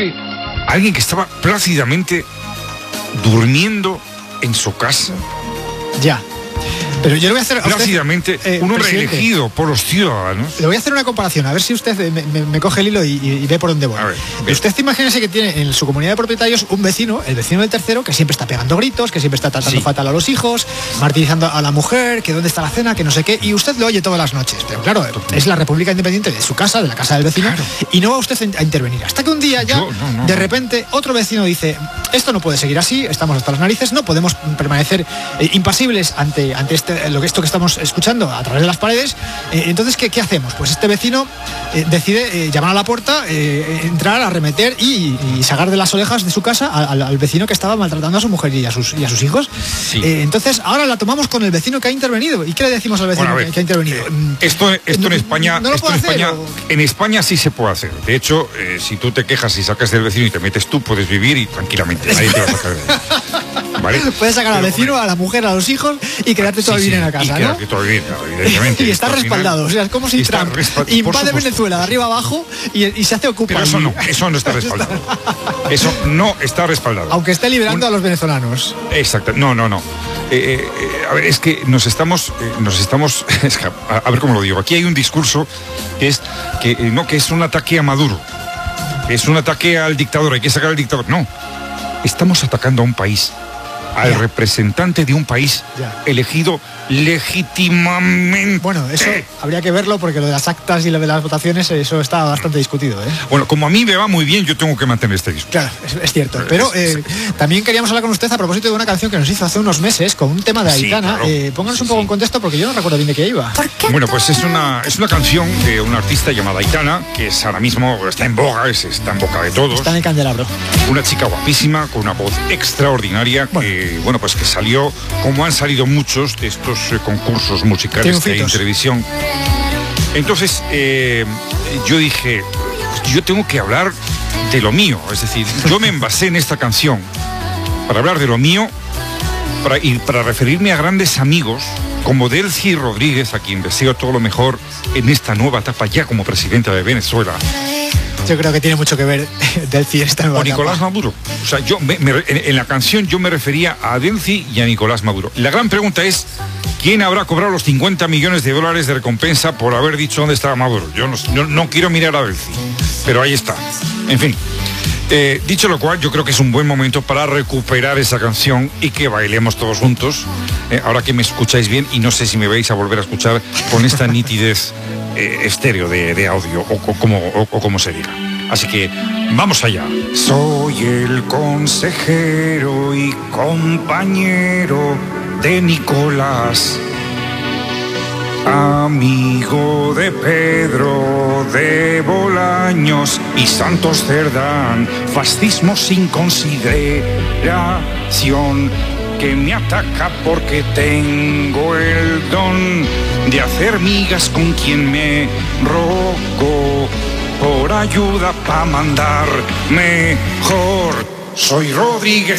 posible alguien que estaba plácidamente durmiendo en su casa? Ya. Pero yo le voy a hacer... Plácidamente, un hombre elegido por los ciudadanos. Le voy a hacer una comparación, a ver si usted me coge el hilo y ve por dónde voy. A ver. Usted imagínese que tiene en su comunidad de propietarios un vecino, el vecino del tercero, que siempre está pegando gritos, que siempre está tratando fatal a los hijos, martirizando a la mujer, que dónde está la cena, que no sé qué, y usted lo oye todas las noches. Pero claro, es la República Independiente de su casa, de la casa del vecino, claro, y no va usted a intervenir. Hasta que un día ya, de repente, otro vecino dice, esto no puede seguir así, estamos hasta las narices, no podemos permanecer impasibles ante esto que estamos escuchando a través de las paredes. Entonces, ¿qué hacemos? Pues este vecino decide llamar a la puerta, entrar, arremeter y sacar de las orejas de su casa al vecino que estaba maltratando a su mujer y a sus hijos. Sí. Entonces, ahora la tomamos con el vecino que ha intervenido. ¿Y qué le decimos al vecino que ha intervenido? Esto en España, en España sí se puede hacer. De hecho, si tú te quejas y sacas del vecino y te metes tú, puedes vivir y tranquilamente. Nadie te va a sacar de ahí. ¿Vale? Puedes sacar al vecino, a la mujer, a los hijos y quedarte todo bien en la casa, y quedarte todo bien, evidentemente. Y está respaldado. O sea, es como si Trump invade Venezuela de arriba abajo y se hace ocupar. Pero eso no está respaldado. Eso no está respaldado. Aunque esté liberando a los venezolanos. Exacto. No. A ver, es que nos estamos es que, a ver cómo lo digo. Aquí hay un discurso que es un ataque a Maduro. Es un ataque al dictador, hay que sacar al dictador. No. Estamos atacando a un país, al representante de un país elegido legítimamente. Bueno, eso habría que verlo porque lo de las actas y lo de las votaciones, eso está bastante discutido, ¿eh? Bueno, como a mí me va muy bien, yo tengo que mantener este discurso. Claro, es cierto. Pero también queríamos hablar con usted a propósito de una canción que nos hizo hace unos meses con un tema de Aitana. Claro. Pónganos un poco en contexto porque yo no recuerdo bien de qué iba. Bueno, pues es una canción de una artista llamada Aitana, que es ahora mismo está en boga, está en boca de todos. Está en el candelabro. Una chica guapísima, con una voz extraordinaria, que salió, como han salido muchos de estos concursos musicales que hay en televisión. Entonces, yo dije, yo tengo que hablar de lo mío. Es decir, yo me envasé en esta canción para hablar de lo mío y para referirme a grandes amigos como Delcy Rodríguez, a quien deseo todo lo mejor en esta nueva etapa ya como presidenta de Venezuela. Yo creo que tiene mucho que ver Delcy esta nueva etapa. O Nicolás Maduro. O sea, en la canción yo me refería a Delcy y a Nicolás Maduro. La gran pregunta es, ¿quién habrá cobrado los $50 millones de recompensa por haber dicho dónde estaba Maduro? Yo no quiero mirar a Delcy, pero ahí está. En fin, dicho lo cual, yo creo que es un buen momento para recuperar esa canción y que bailemos todos juntos. Ahora que me escucháis bien, y no sé si me vais a volver a escuchar con esta nitidez estéreo de audio o como se diga. Así que vamos allá. Soy el consejero y compañero de Nicolás, amigo de Pedro, de Bolaños y Santos Cerdán, fascismo sin consideración, que me ataca porque tengo el don de hacer migas con quien me rogó por ayuda pa' mandar mejor. Soy Rodríguez